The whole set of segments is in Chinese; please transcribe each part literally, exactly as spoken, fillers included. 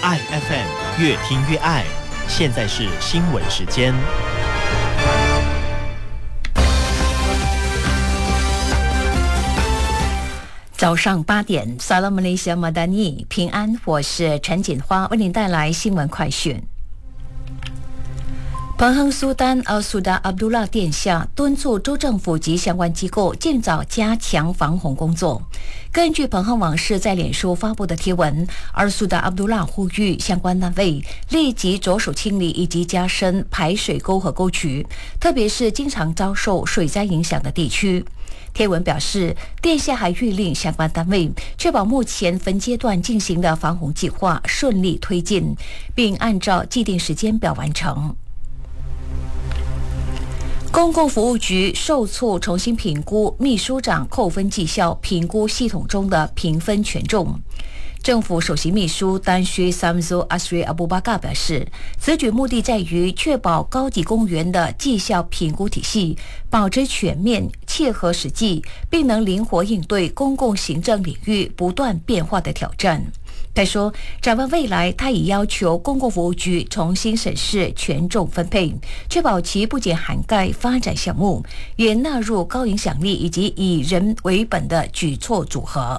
爱 F M 越听越爱。现在是新闻时间。 早上八点 Salam Malaysia Madani 平安，我是陈锦花，为您带来新闻快讯。彭亨苏丹尔苏达阿卜杜拉殿下敦促州政府及相关机构尽早加强防洪工作。根据彭亨王室在脸书发布的贴文，尔苏达阿卜杜拉呼吁相关单位立即着手清理以及加深排水沟和沟渠，特别是经常遭受水灾影响的地区。贴文表示，殿下还谕令相关单位确保目前分阶段进行的防洪计划顺利推进，并按照既定时间表完成。公共服务局受促重新评估秘书长扣分绩效评估系统中的评分权重。政府首席秘书丹须萨姆苏阿什阿布巴嘎表示，此举目的在于确保高级公务员的绩效评估体系保持全面、切合实际，并能灵活应对公共行政领域不断变化的挑战。他说，展望未来，他已要求公共服务局重新审视权重分配，确保其不仅涵盖发展项目，也纳入高影响力以及以人为本的举措组合。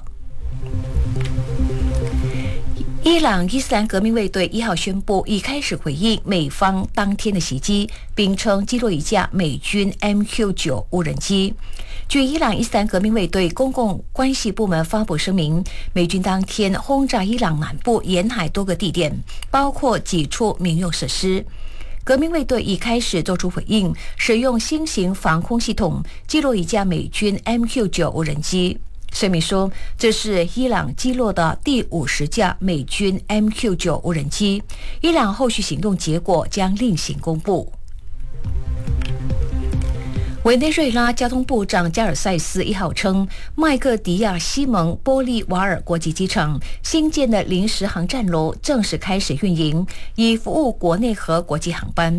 伊朗伊斯兰革命卫队一号宣布已开始回应美方当天的袭击，并称击落一架美军 M Q 九 无人机。据伊朗伊斯兰革命卫队公共关系部门发布声明，美军当天轰炸伊朗南部沿海多个地点，包括几处民用设施。革命卫队已开始做出回应，使用新型防空系统击落一架美军 M Q 九 无人机。声明说，这是伊朗击落的第五十架美军 M Q 九 无人机。伊朗后续行动结果将另行公布。委内瑞拉交通部长加尔塞斯一号称，麦克迪亚西蒙波利瓦尔国际机场新建的临时航站楼正式开始运营，以服务国内和国际航班。